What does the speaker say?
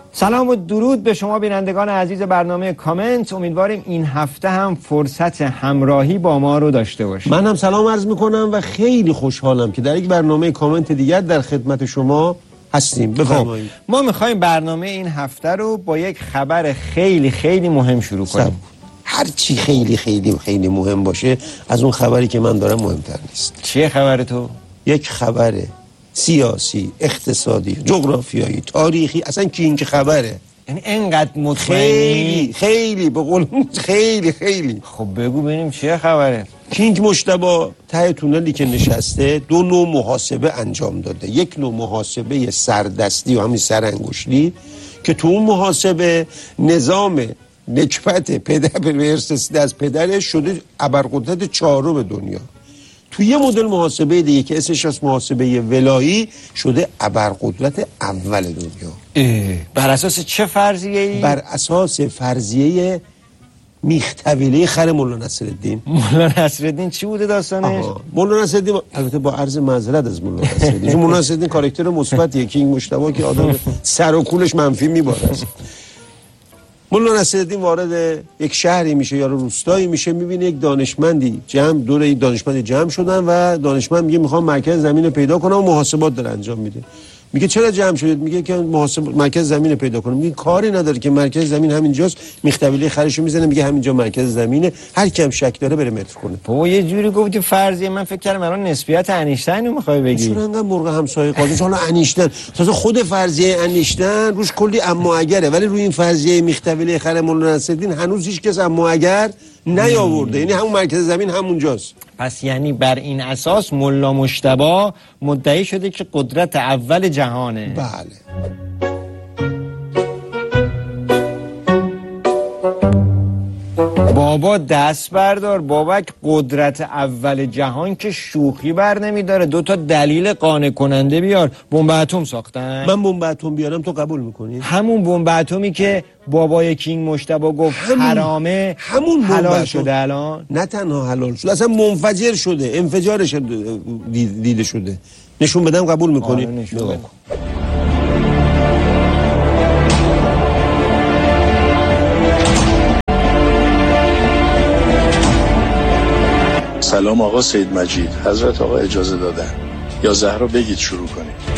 سلام و درود به شما بینندگان عزیز برنامه کامنت. امیدواریم این هفته هم فرصت همراهی با ما رو داشته باشید. من هم سلام عرض میکنم و خیلی خوشحالم که در یک برنامه کامنت دیگر در خدمت شما هستیم. بفرمایید. ما میخوایم برنامه این هفته رو با یک خبر خیلی خیلی مهم شروع کنیم. هر چی خیلی خیلی خیلی مهم باشه از اون خبری که من دارم مهمتر نیست. چیه خبر تو؟ یک خبر سیاسی، اقتصادی، جغرافیایی، تاریخی، اصلا کینگ خبره. یعنی انقدر مطمئنی؟ خیلی به قول خیلی. خب بگو ببینیم چیه خبره. کینگ مجتبی ته تونلی که نشسته 2 نوع محاسبه انجام داده. یک نوع محاسبه سردستی و همین سرانگشتی که تو اون محاسبه نظام نکبت پدر به ارث رسیده از پدرش شده ابرقدرت 4 دنیا. تو یه مدل محاسبه دیگه که اسمش از محاسبه ولایی شده ابرقدرت اول دنیا. بر اساس چه فرضیه‌ای؟ بر اساس فرضیه میختویله خر مولا نصرالدین. مولا نصرالدین چی بوده داستانش؟ مولا نصرالدین البته با عرض معذرت از مولا نصرالدین، چون مولا نصرالدین کاراکتر مثبتیه که این مجتبی که آدم سر و کولش منفی میباره. مولا نصرالدین وارد یک شهری میشه یا روستایی میشه، میبینه یک دانشمندی دور یک دانشمندی جمع شدن و دانشمند میگه میخوام مرکز زمین رو پیدا کنم و محاسبات داره انجام میده. میگه چرا جمع شدید؟ میگه که مرکز زمین رو پیدا کنم. میگه کاری نداره که مرکز زمین همینجاست. میختویله خرشو میزنه میگه همینجا مرکز زمینه، هر کی هم شک داره بره متر کنه. بابا یه جوری گفتی فرضیه، من فکر کردم الان نسبیت انیشتین رو میخوای بگی. چرا انقدر مرغ همسایه قاضی حالا انیشتین تازه خود فرضیه انیشتین روش کلی اما اگره، ولی روی این فرضیه میختویله خر مولا نصرالدین هنوز هیچ کس اما اگر نیاورده. یعنی همون مرکز زمین همونجاست. پس یعنی بر این اساس مولا مجتبی مدعی شده که قدرت اول جهانه. بله. بابا دست بردار، بابک قدرت اول جهان که شوخی بر نمیداره. 2 تا دلیل قانع کننده بیار. بمب اتم ساختن. من بمب اتم بیارم تو قبول میکنی؟ همون بمب اتمی که بابای کینگ مجتبی گفت حرامه، همون حلال شده الان. نه تنها حلال شده، اصلا منفجر شده، انفجارش دیده شده. نشون بدم قبول میکنی؟ نشون بده. سلام آقا سید مجید، حضرت آقا اجازه دادن یا زهرا بگید شروع کنید.